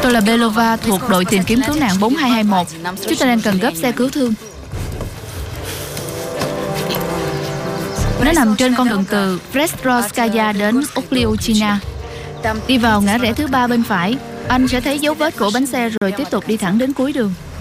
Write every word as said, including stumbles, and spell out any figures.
Tôi là Belova thuộc đội tìm kiếm cứu nạn bốn hai hai một. Chúng ta đang cần gấp xe cứu thương. Nó nằm trên con đường từ Prestrovskaya đến Okliuchina. Đi vào ngã rẽ thứ ba bên phải, anh sẽ thấy dấu vết của bánh xe rồi tiếp tục đi thẳng đến cuối đường.